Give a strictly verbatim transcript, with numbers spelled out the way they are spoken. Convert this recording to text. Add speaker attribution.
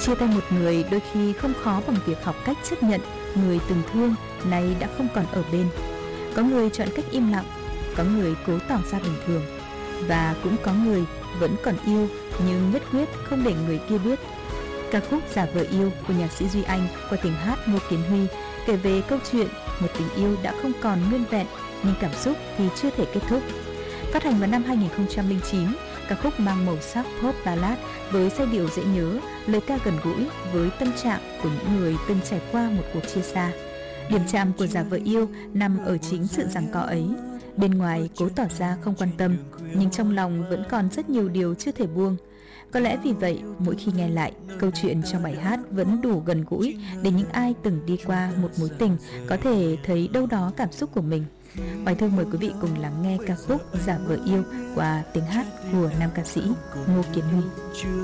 Speaker 1: Chia tay một người đôi khi không khó bằng việc học cách chấp nhận người từng thương nay đã không còn ở bên. Có người chọn cách im lặng, có người cố tỏ ra bình thường, và cũng có người vẫn còn yêu nhưng nhất quyết không để người kia biết. Ca khúc Giả Vờ Yêu của nhạc sĩ Duy Anh qua tiếng hát Ngô Kiến Huy kể về câu chuyện một tình yêu đã không còn nguyên vẹn nhưng cảm xúc thì chưa thể kết thúc. Phát hành vào năm hai nghìn không trăm lẻ chín, ca khúc mang màu sắc pop ballad với giai điệu dễ nhớ, lời ca gần gũi với tâm trạng của những người từng trải qua một cuộc chia xa. Điểm chạm của Giả Vờ Yêu nằm ở chính sự giằng co ấy. Bên ngoài cố tỏ ra không quan tâm, nhưng trong lòng vẫn còn rất nhiều điều chưa thể buông. Có lẽ vì vậy, mỗi khi nghe lại, câu chuyện trong bài hát vẫn đủ gần gũi để những ai từng đi qua một mối tình có thể thấy đâu đó cảm xúc của mình. Hoài Thương mời quý vị cùng lắng nghe ca khúc Giả Vờ Yêu qua tiếng hát của nam ca sĩ Ngô Kiến Huy.